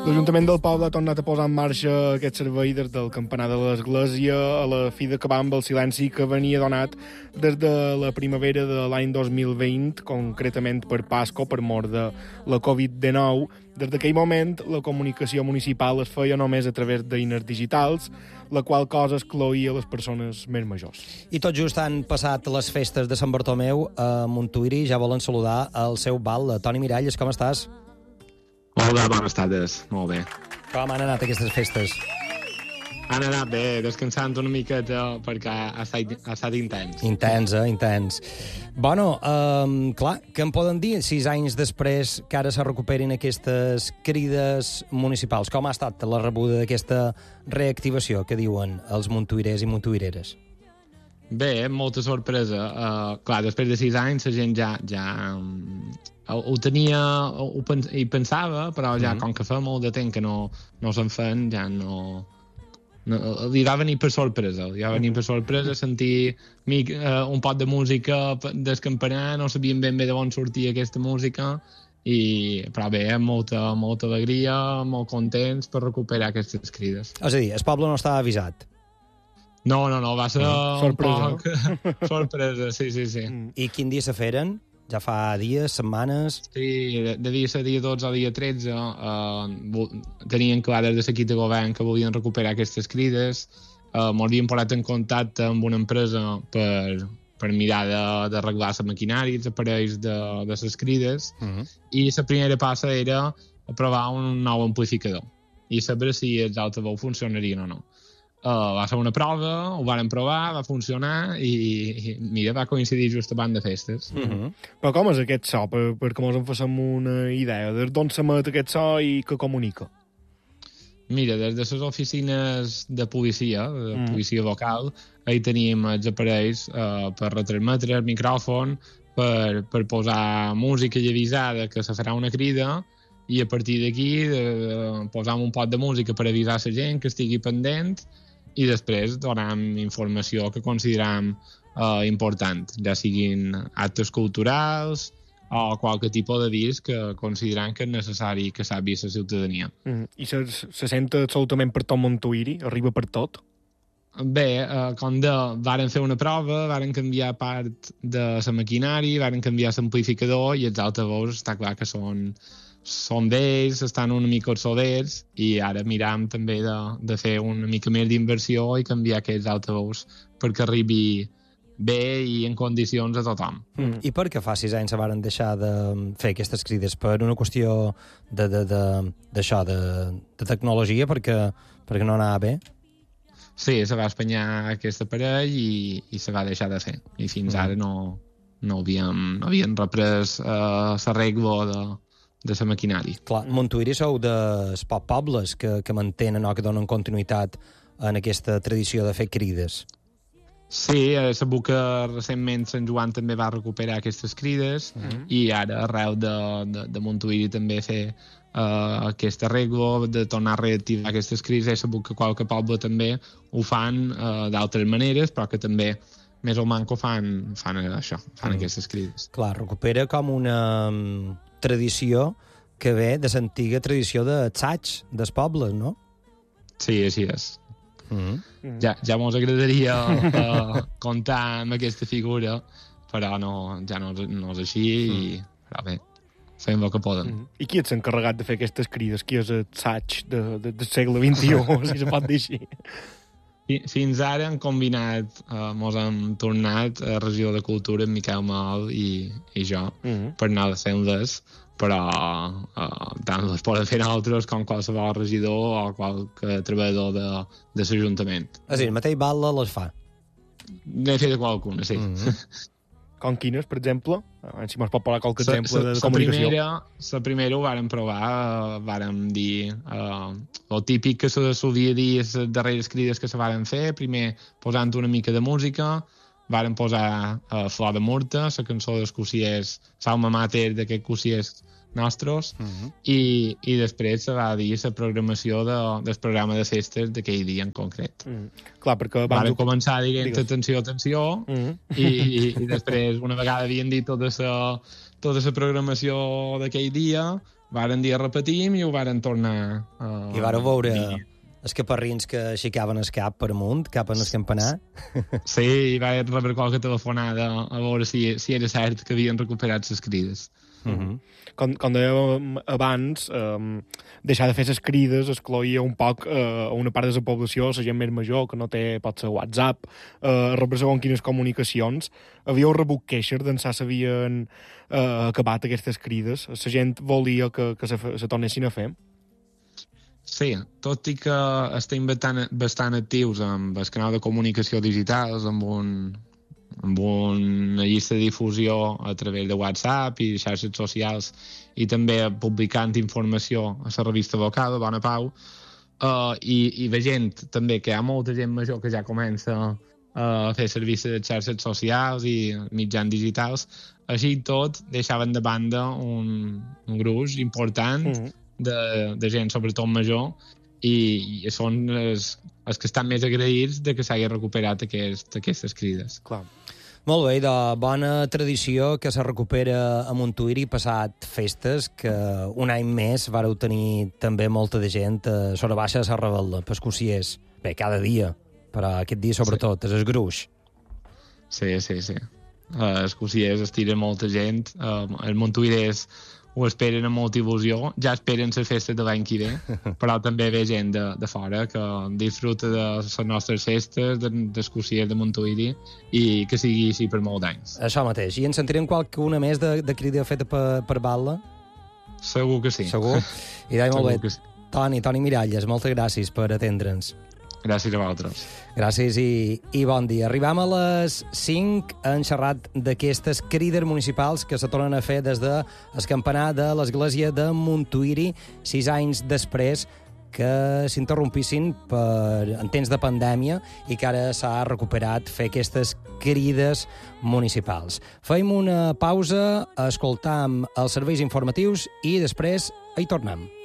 L'Ajuntament del Poble ha tornat a posar en marxa aquest servei des del campanar de l'església a la fi d'acabar amb el silenci que venia donat des de la primavera de l'any 2020, concretament per Pasco, per mort de la Covid-19. Des d'aquell moment, la comunicació municipal es feia només a través d'eines digitals, la qual cosa excloïa les persones més majors. I tot just han passat les festes de Sant Bartomeu a Montuïri. Ja volen saludar el seu val. Toni Miralles, com estàs? Hola, bones tardes. Molt bé. Com han anat aquestes festes? Han anat bé, descansant una miqueta perquè ha estat intens. Intens. Bueno, clar, què em poden dir 6 anys després que ara se recuperin aquestes crides municipals? Com ha estat la rebuda d'aquesta reactivació que diuen els montuirers i montuireres? Bé, molta sorpresa. Clar, després de 6 anys la gent ja ho tenia i pensava, però ja com que fa molt de temps que no se'n fan, ja no li va venir per sorpresa. Sentir un pot de música del campanar, no sabien ben bé d'on sortia aquesta música, però bé, amb molta alegria, molt contents per recuperar aquestes crides. És a dir, el poble no estava avisat. No, va ser sorpresa. un poc sorpresa, sí. I quin dia se feren? Ja fa dies, setmanes? Sí, devia ser dia 12 o dia 13. Tenien clar des de l'equip de govern que volien recuperar aquestes crides. Ens havien posat en contacte amb una empresa per mirar d'arreglar la maquinària, els aparells de les crides, i la primera passa era provar un nou amplificador i saber si els altaveus funcionarien o no. Va ser una prova, ho vàrem provar, va funcionar i mira, va coincidir just abans de festes. Però com és aquest so? Perquè ens en facem una idea. D'on s'emet aquest so i què comunica? Mira, des de les oficines de policia local, ahí tenim els aparells per retransmetre el micròfon, per posar música i avisar que se farà una crida, i a partir d'aquí posam un pot de música per avisar la gent que estigui pendent, i després donem informació que consideram important, ja siguin actes culturals o qualque tipus d'avís que consideram que és necessari que sàpiga la ciutadania. I se sent absolutament per tot Montuïri? Arriba per tot? Bé, varen fer una prova, varen canviar part de la maquinària, varen canviar l'amplificador i els altaveus està clar que són vells, estan una mica obsolets, i ara miram també de fer una mica més d'inversió i canviar aquests altaveus perquè arribi bé i en condicions a tothom. I per què fa 6 anys se varen deixar de fer aquestes crides? Per una qüestió d'això, de tecnologia, perquè no anava bé? Sí, se va espanyar aquest aparell i se va deixar de fer. I fins ara no havien reprès l'arreglo de la maquinària. Clar, Montuïri sou dels pobles que mantenen o que donen continuïtat en aquesta tradició de fer crides. Sí, sabut que recentment Sant Joan també va recuperar aquestes crides i ara arreu de Montuïri també fer aquest arreglo de tornar a reactivar aquestes crides. He sabut que qualque poble també ho fan d'altres maneres, però que també més o manco fan això, fan aquestes crides. Clar, recupera com una tradició que ve de l'antiga tradició d'assaig dels pobles, no? Sí, així és. Ja mos agradaria comptar amb aquesta figura, però ja no és així, però bé, fem el que poden. I qui és encarregat de fer aquestes crides? Qui és l'assaig del segle XXI, si se pot dir així? Fins ara hem combinat, mos hem tornat a Regió de Cultura, Miquel Mal i jo, per anar a fer-les, però tant les poden fer altres com qualsevol regidor o qualque treballador de l'Ajuntament. És a dir, el mateix Batlle les fa? N'he fet qualcuna, sí. Com quines, per exemple? Si mos pot posar qualque exemple de comunicació. La primera ho vàrem provar, vàrem dir el típic que se solia dir les darreres crides que se varen fer, primer posant una mica de música, varen posar Flor de Murta, la cançó dels cossiers, l'alma mater d'aquests cossiers nostres, i després se va dir la programació del programa de festes d'aquell dia en concret. Clar, perquè varen començar dient atenció, i després, una vegada havien dit tota la programació d'aquell dia, varen dir repetim i ho varen tornar I vareu veure els caparrins que aixecaven el cap per amunt, cap en el campanar. Sí, i vaig rebre qualque telefonada a veure si era cert que havien recuperat les crides. Com dèiem abans, deixar de fer les crides excloïa un poc a una part de la població, la gent més major, que no té potser WhatsApp, rebre segons quines comunicacions. Havíeu rebut queixes d'en s'havien acabat aquestes crides? La gent volia que se tornessin a fer? Sí, tot i que estem bastant actius amb el canal de comunicació digitals, amb una llista de difusió a través de WhatsApp i xarxes socials i també publicant informació a la revista local, Bona Pau, i veient també que hi ha molta gent major que ja comença a fer servicis de xarxes socials i mitjans digitals, així tot deixaven de banda un gruix important de gent, sobretot major, i són els que estan més agraïts de que s'hagi recuperat aquestes crides. Clar. Molt bé, de bona tradició que se recupera a Montuïri passat festes, que un any més vareu tenir també molta de gent a Sora Baixa de la Rebel·la, pescuciers. Bé, cada dia, però aquest dia sobretot, és el gruix. Sí. Els cuciers estiren molta gent, els montuïrers ho esperen amb molta il·lusió, ja esperen les festes de l'any que ve, però també ve gent de fora que disfruta de les nostres festes, dels cuciers de Montuïri, i que sigui així per molts anys. Això mateix. I en sentirem qualcuna més de crida feta per Batla? Segur que sí. Segur? I molt bé. Que sí. Toni Miralles, moltes gràcies per atendre'ns. Gràcies a vosaltres. Gràcies i bon dia. Arribam a les 5 en xerrat d'aquestes crides municipals que se tornen a fer des del campanar de l'església de Montuïri 6 anys després que s'interrompissin en temps de pandèmia i que ara s'ha recuperat fer aquestes crides municipals. Feim una pausa, escoltam els serveis informatius i després hi tornem.